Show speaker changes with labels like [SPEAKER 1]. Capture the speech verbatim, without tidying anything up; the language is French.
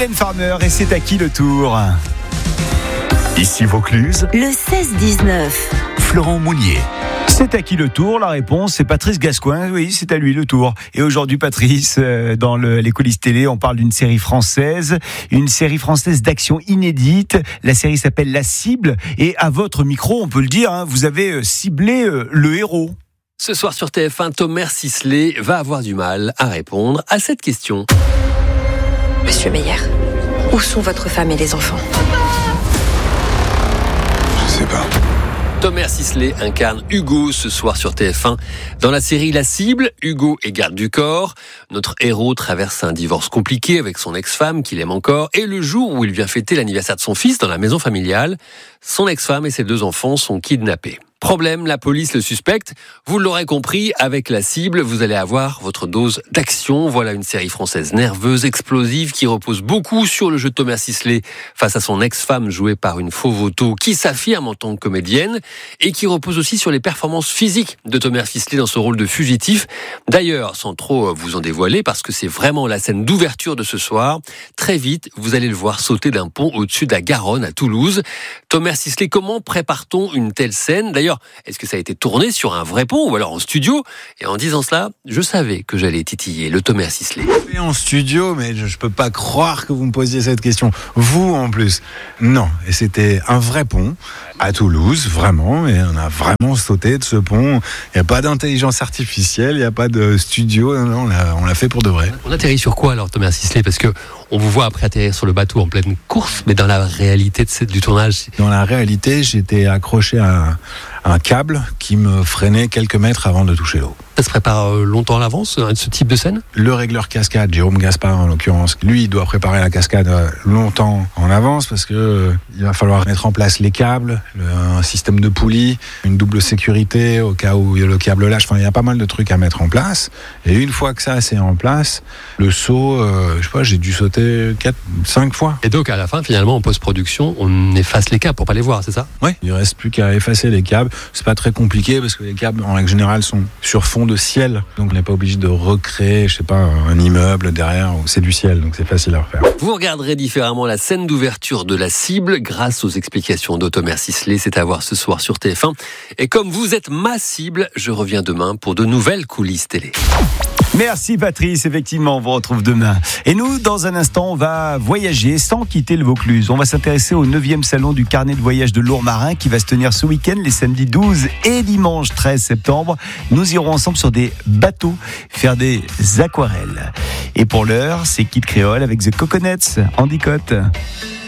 [SPEAKER 1] Mylène Farmer et c'est à qui le tour?
[SPEAKER 2] Ici Vaucluse,
[SPEAKER 3] Le seize dix-neuf.
[SPEAKER 2] Florent Mounier.
[SPEAKER 1] C'est à qui le tour? La réponse, c'est Patrice Gascoin. Oui, c'est à lui le tour. Et aujourd'hui, Patrice, euh, dans le, les coulisses télé, on parle d'une série française, une série française d'action inédite. La série s'appelle La Cible. Et à votre micro, on peut le dire, hein, vous avez euh, ciblé euh, le héros.
[SPEAKER 4] Ce soir sur T F un, Thomas Sisley va avoir du mal à répondre à cette question.
[SPEAKER 5] Monsieur Meyer, où sont votre femme et les enfants?
[SPEAKER 6] Je sais pas.
[SPEAKER 4] Thomas Sisley incarne Hugo ce soir sur T F un. Dans la série La Cible, Hugo est garde du corps. Notre héros traverse un divorce compliqué avec son ex-femme qu'il aime encore. Et le jour où il vient fêter l'anniversaire de son fils dans la maison familiale, son ex-femme et ses deux enfants sont kidnappés. Problème, la police le suspecte. Vous l'aurez compris, avec La Cible, vous allez avoir votre dose d'action. Voilà une série française nerveuse, explosive, qui repose beaucoup sur le jeu de Thomas Sisley face à son ex-femme jouée par une faux Vauto qui s'affirme en tant que comédienne et qui repose aussi sur les performances physiques de Thomas Sisley dans ce rôle de fugitif. D'ailleurs, sans trop vous en dévoiler, parce que c'est vraiment la scène d'ouverture de ce soir, très vite, vous allez le voir sauter d'un pont au-dessus de la Garonne à Toulouse. Thomas Sisley, comment prépare-t-on une telle scène? D'ailleurs, est-ce que ça a été tourné sur un vrai pont ou alors en studio? Et en disant cela, je savais que j'allais titiller le Thomas Sisley.
[SPEAKER 6] Et en studio, mais je, je peux pas croire que vous me posiez cette question. Vous, en plus. Non. Et c'était un vrai pont à Toulouse, vraiment. Et on a vraiment sauté de ce pont. Il n'y a pas d'intelligence artificielle, il n'y a pas de studio. Non, non, on l'a, on l'a fait pour de vrai.
[SPEAKER 4] On atterrit sur quoi alors, Thomas Sisley? Parce que on vous voit après atterrir sur le bateau en pleine course, mais dans la réalité de cette, du tournage.
[SPEAKER 6] Dans la réalité, j'étais accroché à un, un câble qui me freinait quelques mètres avant de toucher l'eau.
[SPEAKER 4] Ça se prépare longtemps à l'avance, ce type de scène?
[SPEAKER 6] Le régleur cascade, Jérôme Gaspard en l'occurrence, lui il doit préparer la cascade longtemps en avance parce que euh, il va falloir mettre en place les câbles, le, un système de poulies, une double sécurité au cas où le câble lâche. Enfin, il y a pas mal de trucs à mettre en place. Et une fois que ça c'est en place, le saut, euh, je sais pas, j'ai dû sauter quatre, cinq fois.
[SPEAKER 4] Et donc à la fin, finalement, en post-production, on efface les câbles pour pas les voir, c'est ça?
[SPEAKER 6] Oui. Il reste plus qu'à effacer les câbles. C'est pas très compliqué parce que les câbles en règle générale sont sur fond de ciel, donc on n'est pas obligé de recréer, je sais pas, un immeuble derrière, c'est du ciel, donc c'est facile à refaire.
[SPEAKER 4] Vous regarderez différemment la scène d'ouverture de La Cible grâce aux explications de Thomas Sisley, c'est à voir ce soir sur T F un. Et comme vous êtes ma cible, je reviens demain pour de nouvelles coulisses télé.
[SPEAKER 1] Merci Patrice, effectivement, on vous retrouve demain. Et nous, dans un instant, on va voyager sans quitter le Vaucluse. On va s'intéresser au neuvième salon du carnet de voyage de Lourmarin qui va se tenir ce week-end, les samedis douze et dimanche treize septembre. Nous irons ensemble sur des bateaux faire des aquarelles. Et pour l'heure, c'est Kid Creole avec The Coconuts, Andy Cotte.